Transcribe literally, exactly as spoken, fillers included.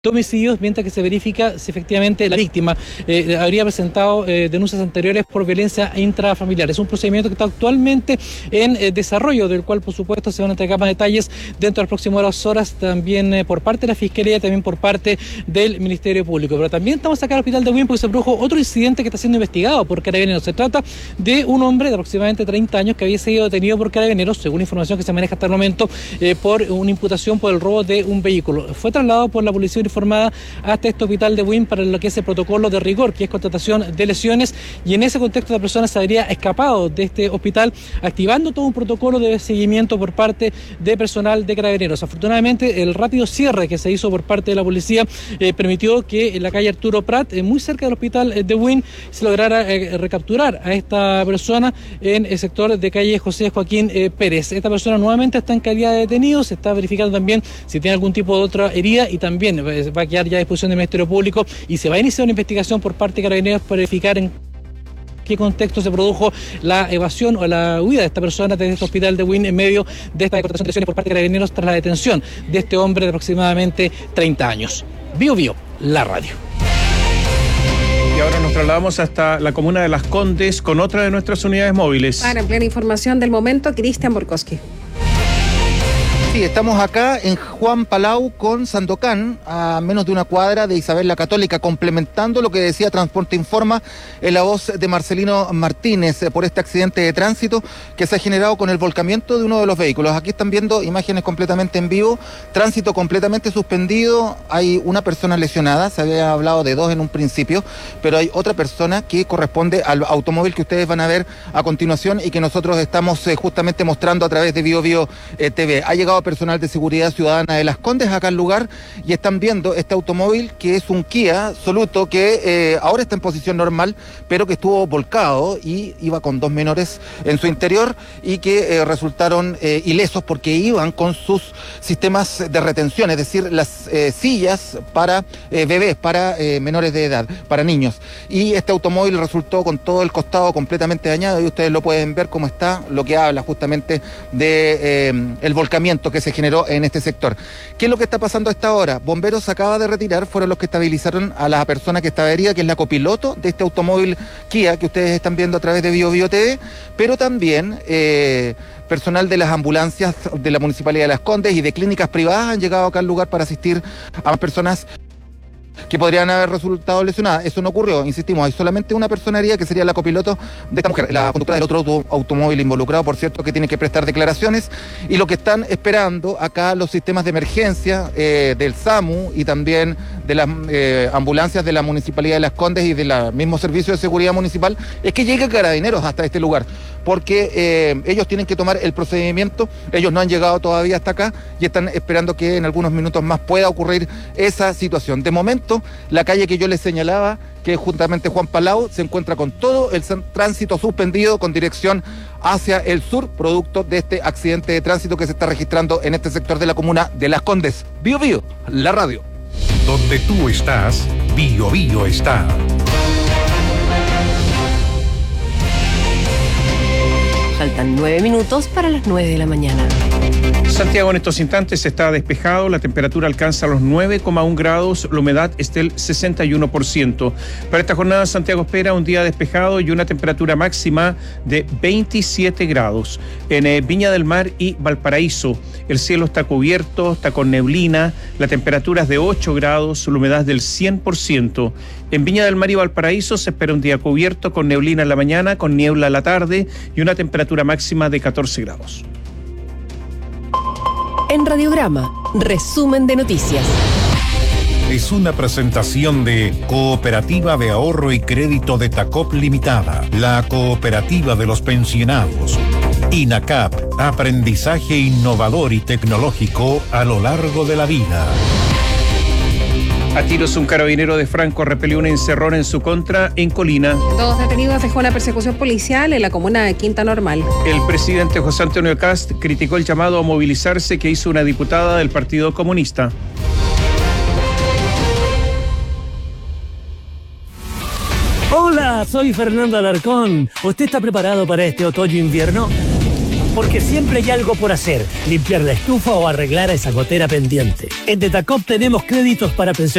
homicidios, mientras que se verifica si efectivamente la víctima eh, habría presentado eh, denuncias anteriores por violencia intrafamiliar. Es un procedimiento que está actualmente en eh, desarrollo, del cual por supuesto se van a entregar más detalles dentro de las próximas horas, también eh, por parte de la Fiscalía, también por parte del Ministerio Público. Pero también estamos acá al hospital de Buin porque se produjo otro incidente que está siendo investigado por Carabineros. Se trata de un hombre de aproximadamente treinta años que había sido detenido por Carabineros, según información que se maneja hasta el momento, eh, por una imputación por el robo de un vehículo. Fue trasladado por la Policía Uniformada hasta este hospital de Buin para lo que es el protocolo de rigor, que es constatación de lesiones, y en ese contexto la persona se habría escapado de este hospital, activando todo un protocolo de seguimiento por parte de personal de Carabineros. Afortunadamente, el rápido cierre que se hizo por parte de la policía eh, permitió que en la calle Arturo Prat, eh, muy cerca del hospital de Buin, se lograra eh, recapturar a esta persona en el sector de calle José Joaquín eh, Pérez. Esta persona nuevamente está en calidad de detenido, se está verificando también si tiene algún tipo de otra herida, y también eh, va a quedar ya a disposición del Ministerio Público y se va a iniciar una investigación por parte de Carabineros para verificar en qué contexto se produjo la evasión o la huida de esta persona desde este hospital de Buin en medio de esta deportación de lesiones por parte de Carabineros tras la detención de este hombre de aproximadamente treinta años. Bio Bio, la radio. Y ahora nos trasladamos hasta la comuna de Las Condes con otra de nuestras unidades móviles. Para ampliar información del momento, Cristian Borkowski. Sí, estamos acá en Juan Palau con Sandokan, a menos de una cuadra de Isabel la Católica, complementando lo que decía Transporte Informa en la voz de Marcelino Martínez por este accidente de tránsito que se ha generado con el volcamiento de uno de los vehículos. Aquí están viendo imágenes completamente en vivo, tránsito completamente suspendido, hay una persona lesionada, se había hablado de dos en un principio, pero hay otra persona que corresponde al automóvil que ustedes van a ver a continuación y que nosotros estamos eh, justamente mostrando a través de Bio Bio eh, T V. Ha llegado personal de seguridad ciudadana de Las Condes acá al lugar y están viendo este automóvil que es un Kia Soluto que eh, ahora está en posición normal, pero que estuvo volcado y iba con dos menores en su interior y que eh, resultaron eh, ilesos porque iban con sus sistemas de retención, es decir, las eh, sillas para eh, bebés, para eh, menores de edad, para niños. Y este automóvil resultó con todo el costado completamente dañado y ustedes lo pueden ver cómo está, lo que habla justamente de eh, el volcamiento que se generó en este sector. ¿Qué es lo que está pasando a esta hora? Bomberos acaba de retirar, fueron los que estabilizaron a la persona que estaba herida, que es la copiloto de este automóvil Kia que ustedes están viendo a través de Bio Bio T V, pero también eh, personal de las ambulancias de la Municipalidad de Las Condes y de clínicas privadas han llegado acá al lugar para asistir a personas que podrían haber resultado lesionadas. Eso no ocurrió, insistimos, hay solamente una persona herida que sería la copiloto de esta mujer, la conductora del otro auto, automóvil involucrado, por cierto, que tiene que prestar declaraciones, y lo que están esperando acá los sistemas de emergencia eh, del SAMU y también de las eh, ambulancias de la Municipalidad de Las Condes y del mismo Servicio de Seguridad Municipal es que llegue Carabineros hasta este lugar, porque eh, ellos tienen que tomar el procedimiento, ellos no han llegado todavía hasta acá y están esperando que en algunos minutos más pueda ocurrir esa situación. De momento, la calle que yo les señalaba, que es justamente Juan Palau, se encuentra con todo el tránsito suspendido con dirección hacia el sur, producto de este accidente de tránsito que se está registrando en este sector de la comuna de Las Condes. Bio Bio, la radio. Donde tú estás, Bio Bio está. Faltan nueve minutos para las nueve de la mañana. Santiago en estos instantes está despejado, la temperatura alcanza los nueve coma uno grados, la humedad es del sesenta y uno por ciento. Para esta jornada Santiago espera un día despejado y una temperatura máxima de veintisiete grados. En eh, Viña del Mar y Valparaíso el cielo está cubierto, está con neblina, la temperatura es de ocho grados, la humedad es del cien por ciento. En Viña del Mar y Valparaíso se espera un día cubierto con neblina en la mañana, con niebla en la tarde y una temperatura máxima de catorce grados. En Radiograma, resumen de noticias. Es una presentación de Cooperativa de Ahorro y Crédito de Tacop Limitada, la cooperativa de los pensionados. INACAP, aprendizaje innovador y tecnológico a lo largo de la vida. A tiros, un carabinero de Franco repelió una encerrona en su contra en Colina. Dos detenidos dejó la persecución policial en la comuna de Quinta Normal. El presidente José Antonio Kast criticó el llamado a movilizarse que hizo una diputada del Partido Comunista. Hola, soy Fernando Alarcón. ¿Usted está preparado para este otoño-invierno? Porque siempre hay algo por hacer, limpiar la estufa o arreglar esa gotera pendiente. En Detacop tenemos créditos para pensionistas